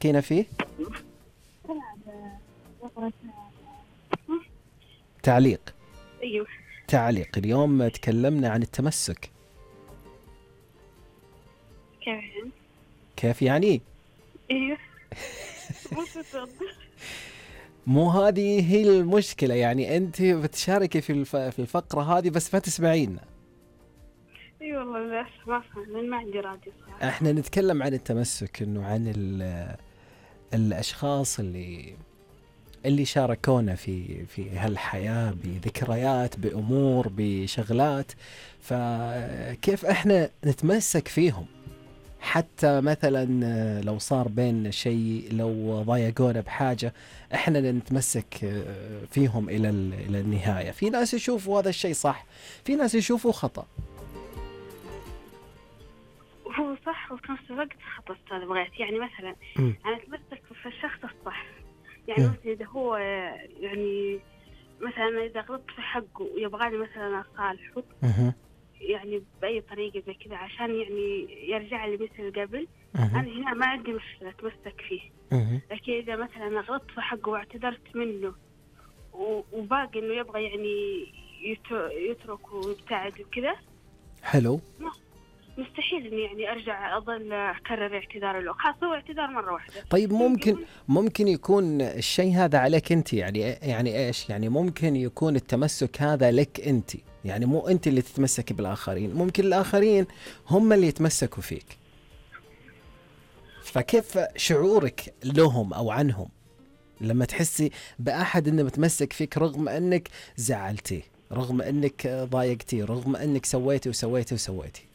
تشاركينا فيه؟ تعليق. ايوه. تعليق. اليوم تكلمنا عن التمسك. كيف يعني؟ كيف يعني؟ ايوه. مش بتوضح. مو هذه هي المشكلة، يعني أنت بتشاركي في الفقرة هذه بس ما تسمعينا. اي والله للاسف ما فهم، ما عندي راديو صراحة. احنا نتكلم عن التمسك، انه عن الاشخاص اللي شاركونا في هالحياة بذكريات، بأمور، بشغلات، فكيف احنا نتمسك فيهم. حتى مثلا لو صار بين شيء، لو ضايقونا بحاجة، احنا نتمسك فيهم إلى النهاية. في ناس يشوفوا هذا الشيء صح، في ناس يشوفوا خطأ. هو صح وفي نفس الوقت خطأ أستاذ بغيت. يعني مثلا أنا أتمسك في الشخص الصح. يعني مثلا إذا هو يعني مثلا إذا غلطت في حقه ويبغاني مثلا أصالحه يعني بأي طريقة زي كذا عشان يعني يرجع لي مثل قبل، أنا هنا ما عندي مشكلة أتمسك فيه. لكن إذا مثلا غلطت في حقه واعتذرت منه وباقي إنه يبغى يعني يترك ويبتعد وكذا، حلو. مستحيل إني يعني أرجع أظل أكرر اعتذار له، خاص هو اعتذار مرة واحدة. طيب ممكن يكون الشيء هذا عليك أنت، يعني إيش يعني؟ ممكن يكون التمسك هذا لك أنت، يعني مو أنت اللي تتمسك بالآخرين، ممكن الآخرين هم اللي يتمسكوا فيك. فكيف شعورك لهم أو عنهم لما تحسي بأحد إنه متمسك فيك رغم أنك زعلتيه، رغم أنك ضايقتيه، رغم أنك سويتي وسويتي وسويتي؟